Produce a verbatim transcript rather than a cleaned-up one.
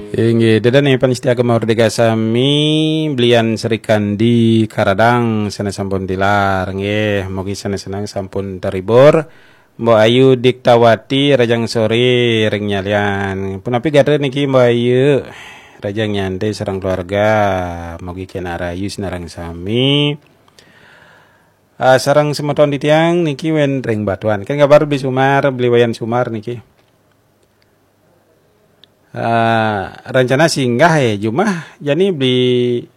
Inggih, dadan nih panitia Agama Merdeka sami belian serikan di Karadang sana sampun dilar nggih, mugi sana senang sampun terhibur. Mbak Ayu Diktawati rajang sore ring nyalian. Punapi gadre niki Mbak Ayu rajang nyantai sareng keluarga. Mugi kena rayu senarang sami. Uh, sarang semeton di tiang niki wen ring batuan. Kan kabar bi Sumar beli wayan Sumar niki. Uh, rencana singgah ya Jumah jadi beli